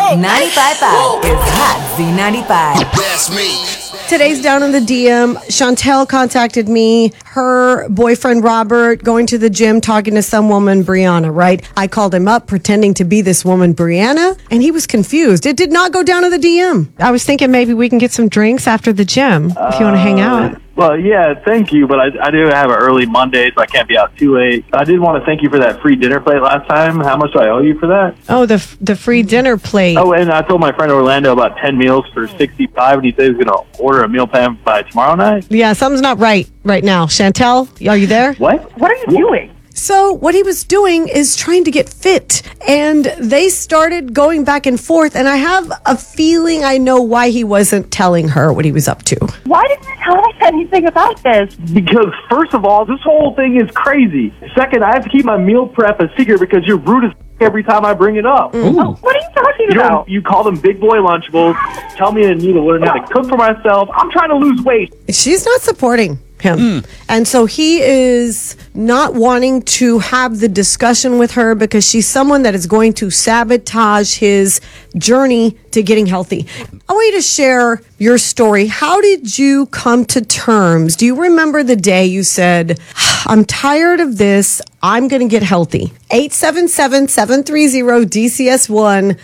95.5 is Hot Z95. That's me. Today's Down in the DM. Chantel contacted me, her boyfriend Robert, going to the gym, talking to some woman, Brianna, right? I called him up pretending to be this woman, Brianna, and he was confused. It did not go down to the DM. I was thinking maybe we can get some drinks after the gym if you want to hang out. Well, yeah, thank you, but I do have an early Monday, so I can't be out too late. I did want to thank you for that free dinner plate last time. How much do I owe you for that? Oh, the free dinner plate. Oh, and I told my friend Orlando about 10 meals for $65, and he said he was going to order a meal plan by tomorrow night. Yeah, something's not right now. Chantel, are you there? What? What are you doing? So what he was doing is trying to get fit, and they started going back and forth, and I have a feeling I know why he wasn't telling her what he was up to. Why didn't you tell us anything about this? Because, first of all, this whole thing is crazy. Second, I have to keep my meal prep a secret because you're rude as every time I bring it up. Oh, what are you talking about? You call them big boy Lunchables, tell me I need to learn how to cook for myself. I'm trying to lose weight. She's not supporting him. And so he is not wanting to have the discussion with her because she's someone that is going to sabotage his journey to getting healthy. I want you to share your story. How did you come to terms? Do you remember the day you said, I'm tired of this, I'm going to get healthy? 877-730-DCS1.